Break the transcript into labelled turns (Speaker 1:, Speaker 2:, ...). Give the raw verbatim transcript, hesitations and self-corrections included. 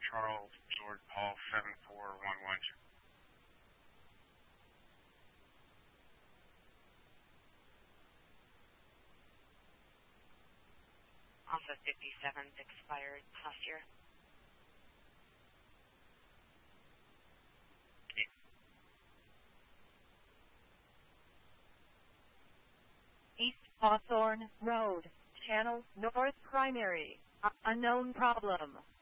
Speaker 1: Charles George Paul seven four one one.
Speaker 2: Alpha fifty-seven expired last year.
Speaker 3: East Hawthorne Road, Channel North Primary, unknown problem.